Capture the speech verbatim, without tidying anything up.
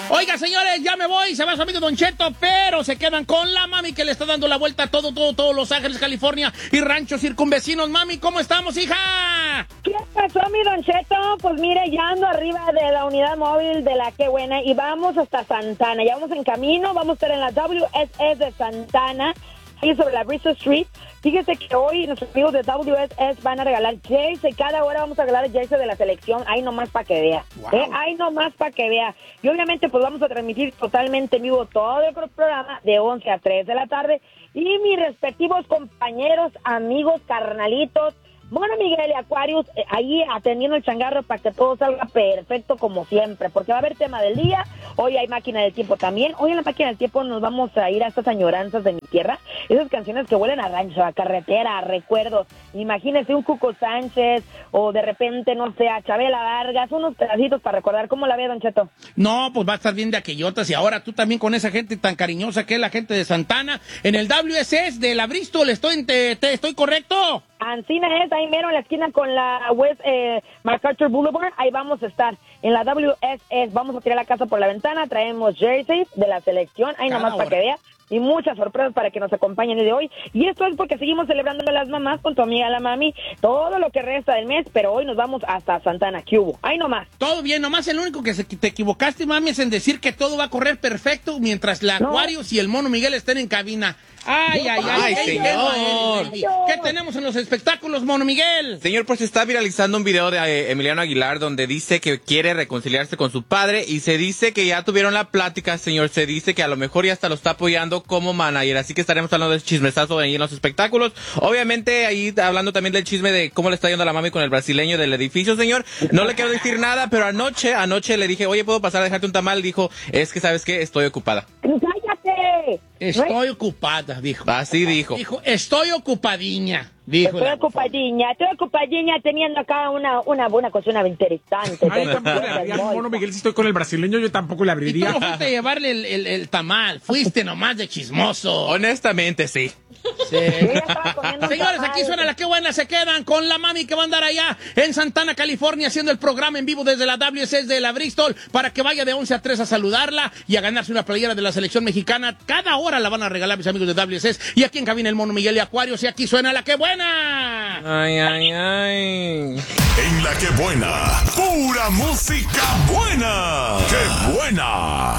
Oiga, señores, ya me voy, se va su amigo Don Cheto, pero se quedan con la mami que le está dando la vuelta a todo, todo, todo Los Ángeles, California y ranchos circunvecinos. Mami, ¿cómo estamos, hija? ¿Qué pasó, mi Don Cheto? Pues mire, ya ando arriba de la unidad móvil de la Qué Buena y vamos hasta Santana. Ya vamos en camino, vamos a estar en la W S S de Santana, ahí sobre la Bristol Street. Fíjese que hoy nuestros amigos de W S S van a regalar jersey. Cada hora vamos a regalar el jersey de la selección. Ahí nomás para que vea. Wow. ¿Eh? Ahí nomás para que vea. Y obviamente pues vamos a transmitir totalmente en vivo todo el programa de once a tres de la tarde. Y mis respectivos compañeros, amigos, carnalitos, Mono Miguel y Aquarius, eh, ahí atendiendo el changarro para que todo salga perfecto como siempre, porque va a haber tema del día. Hoy hay máquina del tiempo también. Hoy en la máquina del tiempo nos vamos a ir a estas añoranzas de mi tierra, esas canciones que huelen a rancho, a carretera, a recuerdos. Imagínense un Cuco Sánchez o de repente, no sé, a Chabela Vargas, unos pedacitos para recordar. ¿Cómo la ve, Don Cheto? No, pues va a estar bien de aquellotas, y ahora tú también con esa gente tan cariñosa que es la gente de Santana, en el W S S de la Bristol. ¿Estoy, te, te, ¿estoy correcto? Ancina es, ahí mero en la esquina con la West eh, MacArthur Boulevard, ahí vamos a estar, en la W S S, vamos a tirar la casa por la ventana, traemos jerseys de la selección, ahí Cada nomás hora. para que vea, y muchas sorpresas para que nos acompañen el día de hoy, y esto es porque seguimos celebrando a las mamás con tu amiga la mami, todo lo que resta del mes, pero hoy nos vamos hasta Santana, ¿qué hubo? Ahí nomás. Todo bien, nomás el único que se, te equivocaste, mami, es en decir que todo va a correr perfecto mientras la No. Aquarius y el Mono Miguel estén en cabina. Ay, ay, ay, Ay, ay, señor. baby. ¿Qué tenemos en los espectáculos, Mono Miguel? Señor, pues se está viralizando un video de eh, Emiliano Aguilar donde dice que quiere reconciliarse con su padre y se dice que ya tuvieron la plática, señor. Se dice que a lo mejor ya hasta lo está apoyando como manager, así que estaremos hablando de ese chismesazo ahí en los espectáculos. Obviamente ahí hablando también del chisme de cómo le está yendo a la mami con el brasileño del edificio, señor. No le quiero decir nada, pero anoche, anoche le dije, oye, ¿puedo pasar a dejarte un tamal? Dijo, es que, ¿sabes qué? Estoy ocupada. ¡Cállate! Estoy ocupada, dijo. Así dijo. Dijo, estoy ocupadiña. Dijo. Estoy la- ocupadiña, estoy ocupadiña teniendo acá una, una buena cosa, una interesante. Ay, tampoco le abría, Mono Miguel, si estoy con el brasileño, yo tampoco le Y tú abriría. no fuiste a llevarle el, el, el tamal, fuiste nomás de chismoso. Honestamente, sí. Sí. Yo ya estaba comiendo un Señores, tamal. aquí suena la Qué Buena, se quedan con la mami que va a andar allá en Santana, California, haciendo el programa en vivo desde la W S S de la Bristol, para que vaya de once a tres a saludarla y a ganarse una playera de la selección mexicana. Cada hora la van a regalar mis amigos de W S S, y aquí en cabina el Mono Miguel y Aquarius, y aquí suena la Qué Buena. Ay, ay, ay. En la que buena, pura música buena. ¡Qué buena!